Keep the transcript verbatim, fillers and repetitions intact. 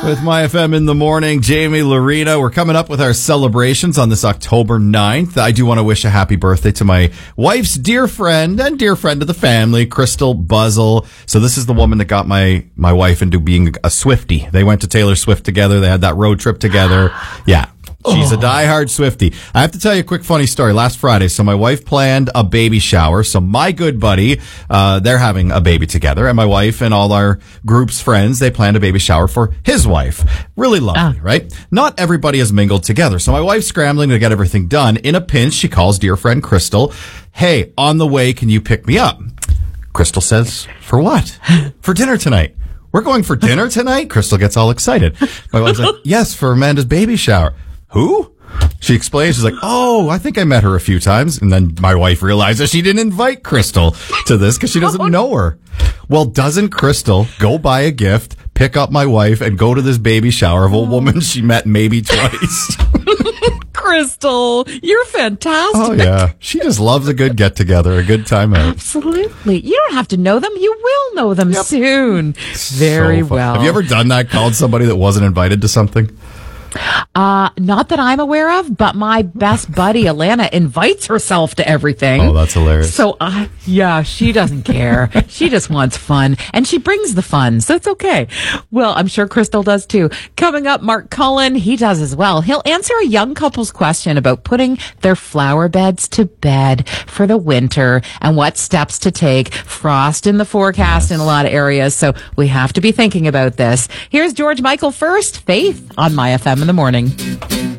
With My F M in the morning, Jamie, Lorena, we're coming up with our celebrations on this October ninth. I do want to wish a happy birthday to my wife's dear friend and dear friend of the family, Crystal Buzzle. So this is the woman that got my, my wife into being a Swiftie. They went to Taylor Swift together. They had that road trip together. Yeah. She's a diehard Swiftie. I have to tell you a quick funny story. Last Friday, so my wife planned a baby shower. So my good buddy, uh, they're having a baby together. And my wife and all our group's friends, they planned a baby shower for his wife. Really lovely, ah. right? Not everybody has mingled together. So my wife's scrambling to get everything done. In a pinch, she calls dear friend Crystal. Hey, on the way, can you pick me up? Crystal says, for what? For dinner tonight. We're going for dinner tonight? Crystal gets all excited. My wife's like, yes, for Amanda's baby shower. Who? She explains. She's like, oh, I think I met her a few times. And then my wife realizes she didn't invite Crystal to this because she doesn't know her. Well, doesn't Crystal go buy a gift, pick up my wife, and go to this baby shower of a woman she met maybe twice? Crystal, you're fantastic. Oh, yeah. She just loves a good get-together, a good time out. Absolutely. You don't have to know them. You will know them yep. soon. Very so well. Have you ever done that, called somebody that wasn't invited to something? Uh, not that I'm aware of, but my best buddy, Alana, invites herself to everything. Oh, that's hilarious. So, uh, yeah, she doesn't care. She just wants fun, and she brings the fun, so it's okay. Well, I'm sure Crystal does too. Coming up, Mark Cullen, he does as well. He'll answer a young couple's question about putting their flower beds to bed for the winter and what steps to take. Frost in the forecast yes. in a lot of areas, so we have to be thinking about this. Here's George Michael first, Faith on My F M in the morning.